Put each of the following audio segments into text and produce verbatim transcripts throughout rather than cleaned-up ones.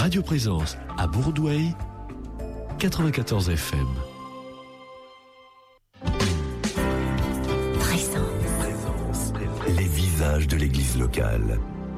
Radio Présence à Bourdoueil, quatre-vingt-quatorze F M. Présence. Présence. Les visages de l'église locale.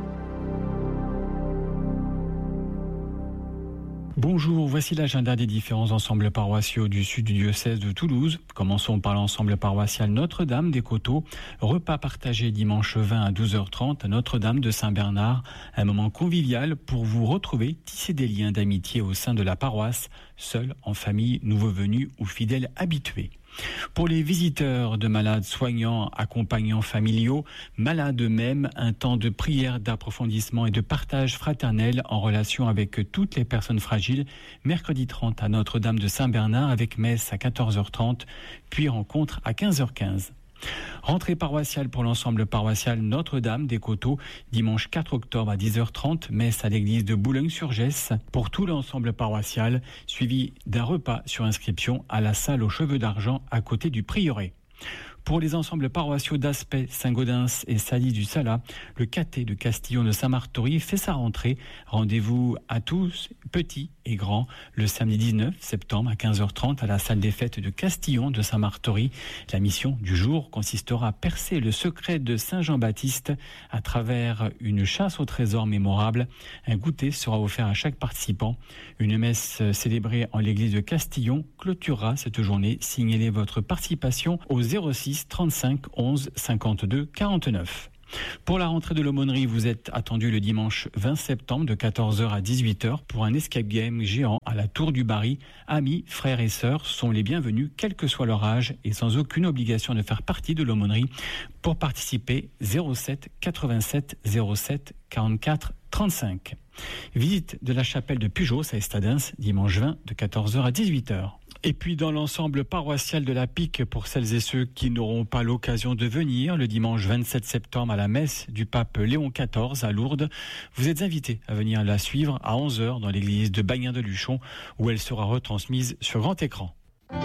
Bonjour, voici l'agenda des différents ensembles paroissiaux du sud du diocèse de Toulouse. Commençons par l'ensemble paroissial Notre-Dame des Coteaux. Repas partagé dimanche vingt à douze heures trente à Notre-Dame de Saint-Bernard. Un moment convivial pour vous retrouver, tisser des liens d'amitié au sein de la paroisse, seul, en famille, nouveaux venus ou fidèles habitués. Pour les visiteurs de malades, soignants, accompagnants familiaux, malades eux-mêmes, un temps de prière, d'approfondissement et de partage fraternel en relation avec toutes les personnes fragiles, mercredi trente à Notre-Dame de Saint-Bernard avec messe à quatorze heures trente, puis rencontre à quinze heures quinze. Rentrée paroissiale pour l'ensemble paroissial Notre-Dame des Coteaux, dimanche quatre octobre à dix heures trente, messe à l'église de Boulogne-sur-Gesse pour tout l'ensemble paroissial, suivi d'un repas sur inscription à la salle aux cheveux d'argent à côté du prieuré. Pour les ensembles paroissiaux d'Aspet, Saint-Gaudens et Salis du Salat, le caté de Castillon de Saint-Martory fait sa rentrée. Rendez-vous à tous, petits et grands, le samedi dix-neuf septembre à quinze heures trente à la salle des fêtes de Castillon de Saint-Martory. La mission du jour consistera à percer le secret de Saint Jean-Baptiste à travers une chasse au trésor mémorable. Un goûter sera offert à chaque participant. Une messe célébrée en l'église de Castillon clôturera cette journée. Signalez votre participation au zéro six trente-cinq onze cinquante-deux quarante-neuf. Pour la rentrée de l'aumônerie, vous êtes attendu le dimanche vingt septembre de quatorze heures à dix-huit heures pour un escape game géant à la Tour du Barry. Amis, frères et sœurs sont les bienvenus, quel que soit leur âge et sans aucune obligation de faire partie de l'aumônerie. Pour participer, zéro sept quatre-vingt-sept zéro sept quarante-quatre trente-cinq. Visite de la chapelle de Pujos à Estadens, dimanche vingt de quatorze heures à dix-huit heures. Et puis dans l'ensemble paroissial de la Pique, pour celles et ceux qui n'auront pas l'occasion de venir, le dimanche vingt-sept septembre à la messe du pape Léon quatorze à Lourdes, vous êtes invités à venir la suivre à onze heures dans l'église de Bagnin-de-Luchon, où elle sera retransmise sur grand écran.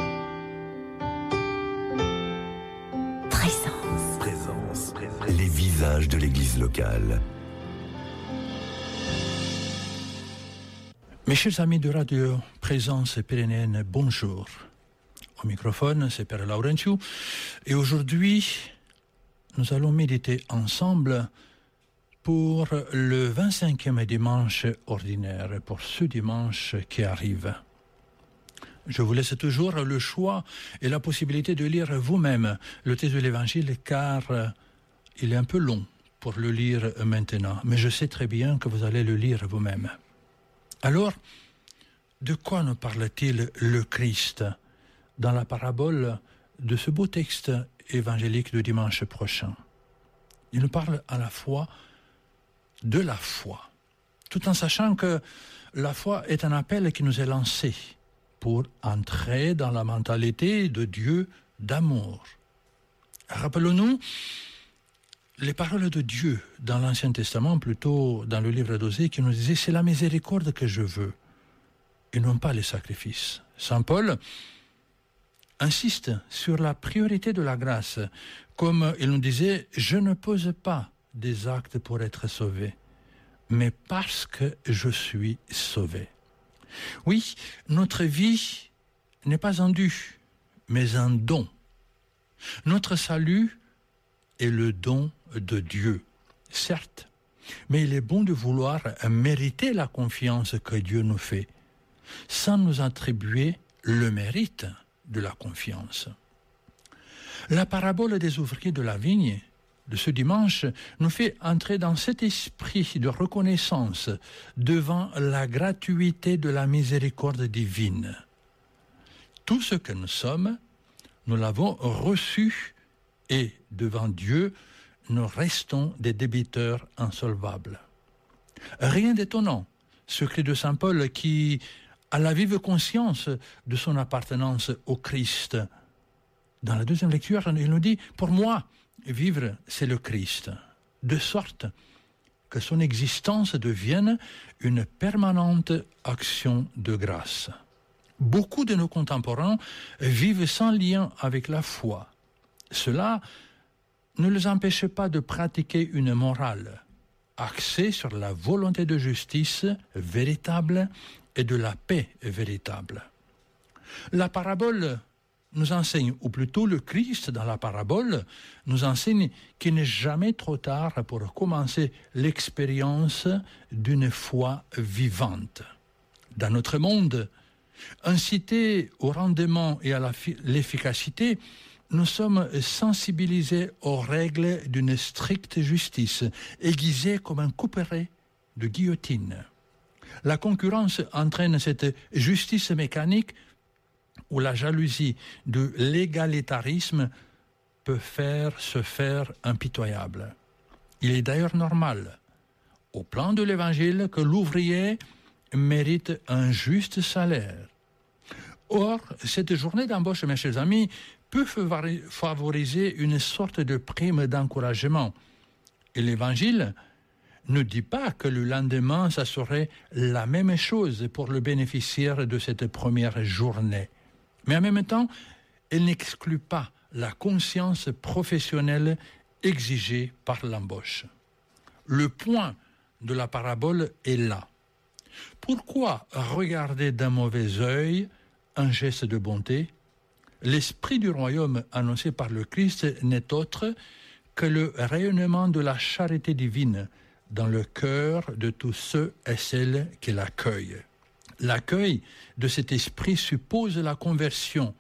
Présence. Présence. Les visages de l'église locale. Mes chers amis de Radio Présence Pyrénéenne, bonjour. Au microphone, c'est Père Laurentiu. Et aujourd'hui, nous allons méditer ensemble pour le vingt-cinquième dimanche ordinaire, pour ce dimanche qui arrive. Je vous laisse toujours le choix et la possibilité de lire vous-même le texte de l'Évangile, car il est un peu long pour le lire maintenant. Mais je sais très bien que vous allez le lire vous-même. Alors, de quoi nous parle-t-il le Christ dans la parabole de ce beau texte évangélique de dimanche prochain? Il nous parle à la fois de la foi, tout en sachant que la foi est un appel qui nous est lancé pour entrer dans la mentalité de Dieu d'amour. Rappelons-nous les paroles de Dieu dans l'Ancien Testament, plutôt dans le livre d'Osée, qui nous disait « c'est la miséricorde que je veux, et non pas les sacrifices ». Saint Paul insiste sur la priorité de la grâce, comme il nous disait « je ne pose pas des actes pour être sauvé, mais parce que je suis sauvé ». Oui, notre vie n'est pas un dû, mais un don. Notre salut est le don de Dieu, certes, mais il est bon de vouloir mériter la confiance que Dieu nous fait, sans nous attribuer le mérite de la confiance. La parabole des ouvriers de la vigne de ce dimanche nous fait entrer dans cet esprit de reconnaissance devant la gratuité de la miséricorde divine. Tout ce que nous sommes, nous l'avons reçu et devant Dieu, nous restons des débiteurs insolvables. Rien d'étonnant, ce cri de Saint Paul qui a la vive conscience de son appartenance au Christ. Dans la deuxième lecture, il nous dit « Pour moi, vivre, c'est le Christ », de sorte que son existence devienne une permanente action de grâce. Beaucoup de nos contemporains vivent sans lien avec la foi. Cela ne les empêche pas de pratiquer une morale axé sur la volonté de justice véritable et de la paix véritable. La parabole nous enseigne, ou plutôt le Christ dans la parabole, nous enseigne qu'il n'est jamais trop tard pour commencer l'expérience d'une foi vivante. Dans notre monde, incités au rendement et à la fi- l'efficacité, nous sommes sensibilisés aux règles d'une stricte justice, aiguisées comme un couperet de guillotine. La concurrence entraîne cette justice mécanique où la jalousie de l'égalitarisme peut faire se faire impitoyable. Il est d'ailleurs normal, au plan de l'Évangile, que l'ouvrier mérite un juste salaire. Or, cette journée d'embauche, mes chers amis, peut favoriser une sorte de prime d'encouragement. Et l'Évangile ne dit pas que le lendemain, ça serait la même chose pour le bénéficiaire de cette première journée. Mais en même temps, elle n'exclut pas la conscience professionnelle exigée par l'embauche. Le point de la parabole est là. Pourquoi regarder d'un mauvais œil un geste de bonté? L'esprit du royaume annoncé par le Christ n'est autre que le rayonnement de la charité divine dans le cœur de tous ceux et celles qui l'accueillent. L'accueil de cet esprit suppose la conversion,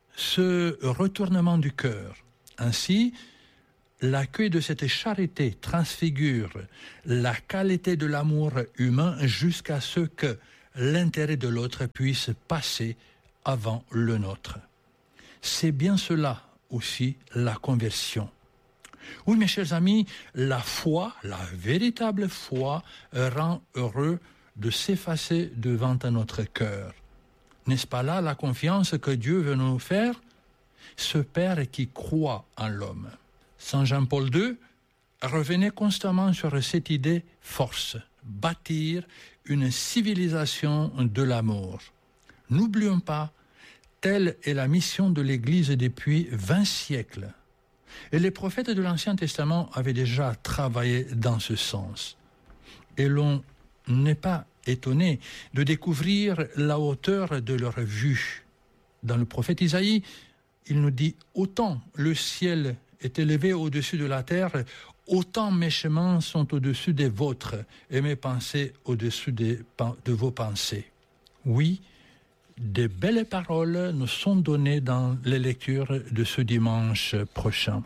ce retournement du cœur. Ainsi, l'accueil de cette charité transfigure la qualité de l'amour humain jusqu'à ce que l'intérêt de l'autre puisse passer avant le nôtre. C'est bien cela aussi la conversion. Oui, mes chers amis, la foi, la véritable foi, rend heureux de s'effacer devant notre cœur. N'est-ce pas là la confiance que Dieu veut nous faire? Ce Père qui croit en l'homme. Saint Jean-Paul deux revenait constamment sur cette idée force, bâtir une civilisation de l'amour. N'oublions pas, telle est la mission de l'Église depuis vingt siècles. Et les prophètes de l'Ancien Testament avaient déjà travaillé dans ce sens. Et l'on n'est pas étonné de découvrir la hauteur de leur vue. Dans le prophète Isaïe, il nous dit « Autant le ciel est élevé au-dessus de la terre, autant mes chemins sont au-dessus des vôtres, et mes pensées au-dessus des, de vos pensées. » Oui, de belles paroles nous sont données dans les lectures de ce dimanche prochain.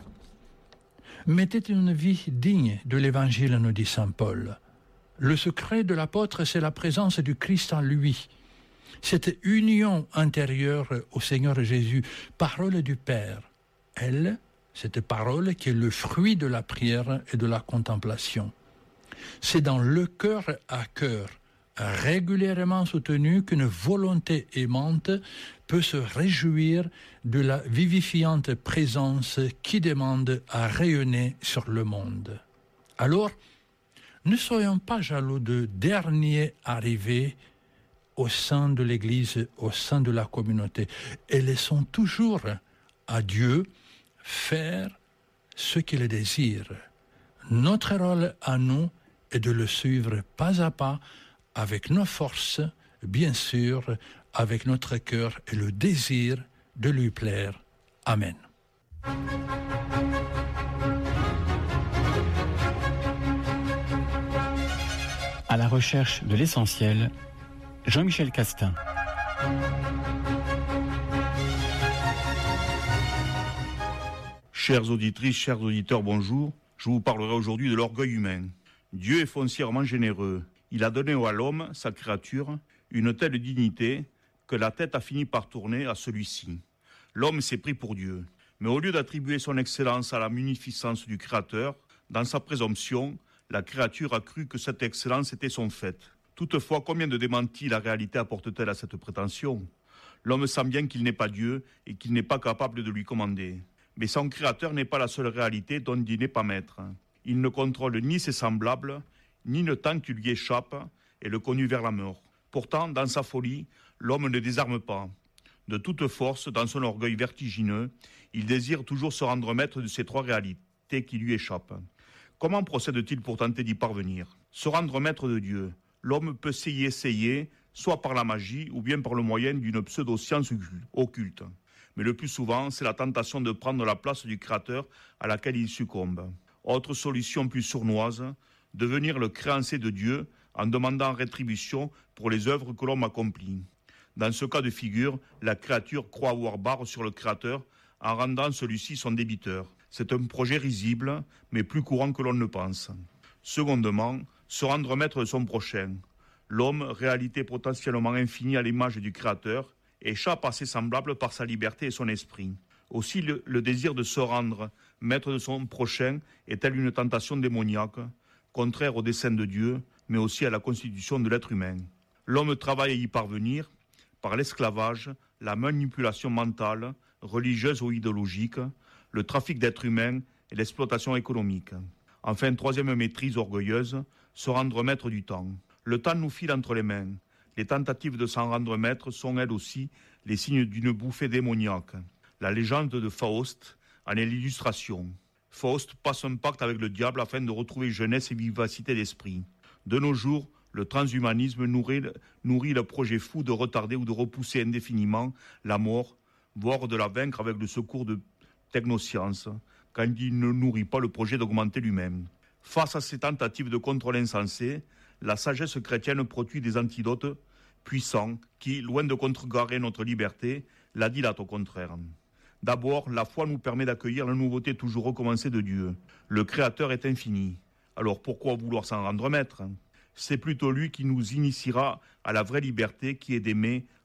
Mettez une vie digne de l'Évangile, nous dit saint Paul. Le secret de l'apôtre, c'est la présence du Christ en lui. Cette union intérieure au Seigneur Jésus, parole du Père. Elle, cette parole qui est le fruit de la prière et de la contemplation. C'est dans le cœur à cœur, régulièrement soutenu, qu'une volonté aimante peut se réjouir de la vivifiante présence qui demande à rayonner sur le monde. Alors, ne soyons pas jaloux de derniers arrivés au sein de l'Église, au sein de la communauté, et laissons toujours à Dieu faire ce qu'il désire. Notre rôle à nous est de le suivre pas à pas, avec nos forces, bien sûr, avec notre cœur et le désir de lui plaire. Amen. À la recherche de l'essentiel, Jean-Michel Castin. Chères auditrices, chers auditeurs, bonjour. Je vous parlerai aujourd'hui de l'orgueil humain. Dieu est foncièrement généreux. Il a donné à l'homme, sa créature, une telle dignité que la tête a fini par tourner à celui-ci. L'homme s'est pris pour Dieu. Mais au lieu d'attribuer son excellence à la munificence du Créateur, dans sa présomption, la créature a cru que cette excellence était son fait. Toutefois, combien de démentis la réalité apporte-t-elle à cette prétention? L'homme sent bien qu'il n'est pas Dieu et qu'il n'est pas capable de lui commander. Mais son Créateur n'est pas la seule réalité dont il n'est pas maître. Il ne contrôle ni ses semblables, ni le temps qui lui échappe et le conduit vers la mort. Pourtant, dans sa folie, l'homme ne désarme pas. De toute force, dans son orgueil vertigineux, il désire toujours se rendre maître de ces trois réalités qui lui échappent. Comment procède-t-il pour tenter d'y parvenir ? Se rendre maître de Dieu. L'homme peut s'y essayer, soit par la magie ou bien par le moyen d'une pseudo-science occulte. Mais le plus souvent, c'est la tentation de prendre la place du Créateur à laquelle il succombe. Autre solution plus sournoise, devenir le créancier de Dieu en demandant rétribution pour les œuvres que l'homme accomplit. Dans ce cas de figure, la créature croit avoir barre sur le Créateur en rendant celui-ci son débiteur. C'est un projet risible, mais plus courant que l'on ne pense. Secondement, se rendre maître de son prochain. L'homme, réalité potentiellement infinie à l'image du Créateur, échappe à ses semblables par sa liberté et son esprit. Aussi, le, le désir de se rendre maître de son prochain est-elle une tentation démoniaque, contraire au dessein de Dieu, mais aussi à la constitution de l'être humain. L'homme travaille à y parvenir par l'esclavage, la manipulation mentale, religieuse ou idéologique, le trafic d'êtres humains et l'exploitation économique. Enfin, troisième maîtrise orgueilleuse, se rendre maître du temps. Le temps nous file entre les mains. Les tentatives de s'en rendre maître sont elles aussi les signes d'une bouffée démoniaque. La légende de Faust en est l'illustration. Faust passe un pacte avec le diable afin de retrouver jeunesse et vivacité d'esprit. De nos jours, le transhumanisme nourrit, nourrit le projet fou de retarder ou de repousser indéfiniment la mort, voire de la vaincre avec le secours de technosciences, quand il ne nourrit pas le projet d'augmenter lui-même. Face à ces tentatives de contrôle insensé, la sagesse chrétienne produit des antidotes puissants qui, loin de contrecarrer notre liberté, la dilatent au contraire. D'abord, la foi nous permet d'accueillir la nouveauté toujours recommencée de Dieu. Le Créateur est infini. Alors pourquoi vouloir s'en rendre maître ? C'est plutôt lui qui nous initiera à la vraie liberté qui est d'aimer